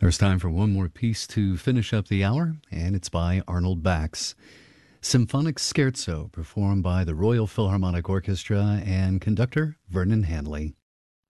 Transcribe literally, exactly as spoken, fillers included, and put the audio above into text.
There's time for one more piece to finish up the hour, and it's by Arnold Bax. Symphonic Scherzo, performed by the Royal Philharmonic Orchestra and conductor Vernon Hanley.